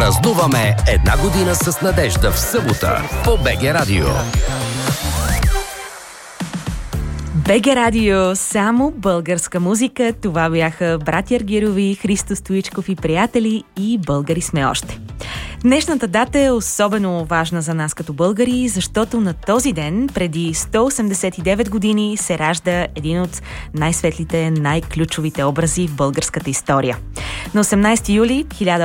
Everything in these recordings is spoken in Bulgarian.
Празнуваме една година с надежда в събота по БГ Радио. БГ Радио, само българска музика. Това бяха братя Аргирови, Христо Стоичков и приятели, и българи сме още. Днешната дата е особено важна за нас като българи, защото на този ден, преди 189 години, се ражда един от най-светлите, най-ключовите образи в българската история. На 18 юли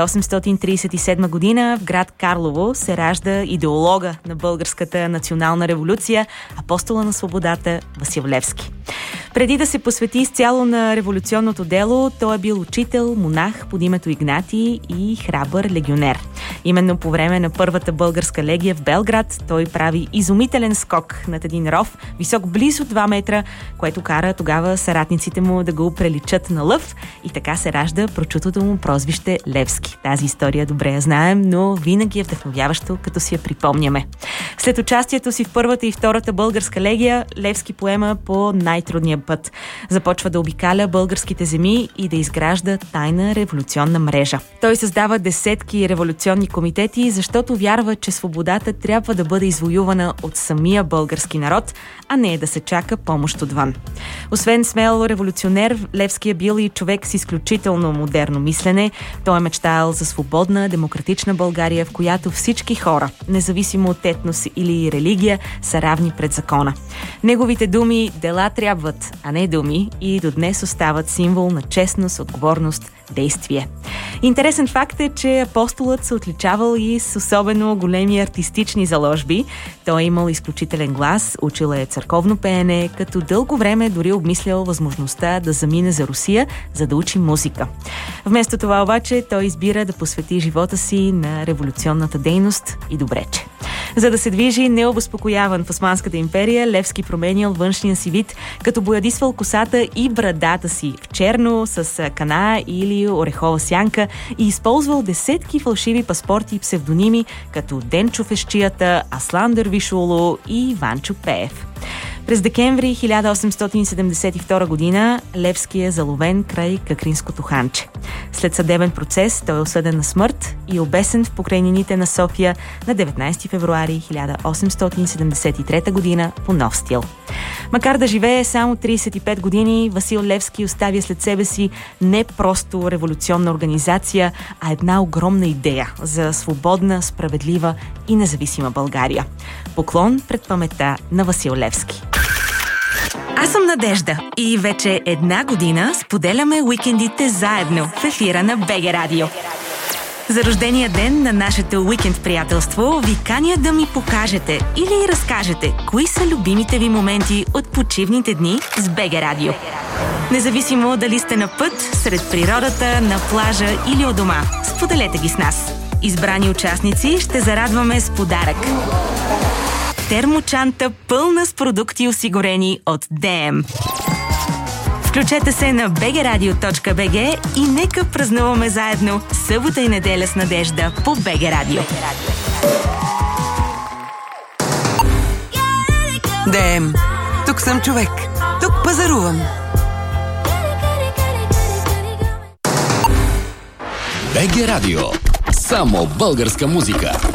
1837 година в град Карлово се ражда идеолога на българската национална революция, апостола на свободата Васил Левски. Преди да се посвети изцяло на революционното дело, той е бил учител, монах под името Игнатий и храбър легионер. Именно по време на първата българска легия в Белград той прави изумителен скок над един ров, висок близо 2 метра, което кара тогава съратниците му да го преличат на лъв, и така се ражда прочутото му прозвище Левски. Тази история добре я знаем, но винаги е вдъхновяващо, като си я припомняме. След участието си в първата и втората българска легия, Левски поема по най-трудния път. Започва да обикаля българските земи и да изгражда тайна революционна мрежа. Той създава десетки революционни комитети, защото вярва, че свободата трябва да бъде извоювана от самия български народ, а не да се чака помощ отвън. Освен смел революционер, Левски е бил и човек с изключително модерно мислене. Той е мечтал за свободна, демократична България, в която всички хора, независимо от етнос или религия, са равни пред закона. Неговите думи "дела трябват, а не думи", и до днес остават символ на честност, отговорност, действие. Интересен факт е, че апостолът се отличавал и с особено големи артистични заложби. Той е имал изключителен глас, учил е църковно пеене, като дълго време дори обмислял възможността да замине за Русия, за да учи музика. Вместо това обаче той избира да посвети живота си на революционната дейност, и добре че. За да се движи необезпокояван в Османската империя, Левски променял външния си вид, като боядисвал косата и брадата си в черно с кана или орехова сянка и използвал десетки фалшиви паспорти и псевдоними, като Денчо Фещията, Аслан Дървишулу и Ванчо Пеев. През декември 1872 година Левски е заловен край Какринското ханче. След съдебен процес той е осъден на смърт и обесен в покрайнините на София на 19 февруари 1873 година по нов стил. Макар да живее само 35 години, Васил Левски оставя след себе си не просто революционна организация, а една огромна идея за свободна, справедлива и независима България. Поклон пред паметта на Васил Левски. Аз съм Надежда и вече една година споделяме уикендите заедно в ефира на БГ Радио. За рождения ден на нашето уикенд приятелство ви каня да ми покажете или разкажете кои са любимите ви моменти от почивните дни с БГ Радио. Независимо дали сте на път, сред природата, на плажа или у дома, споделете ги с нас. Избрани участници ще зарадваме с подарък. Термочанта пълна с продукти, осигурени от ДМ. Включете се на bgradio.bg и нека празнуваме заедно събота и неделя с Надежда по БГ Радио. ДМ. Тук съм човек. Тук пазарувам. БГ Радио. Само българска музика.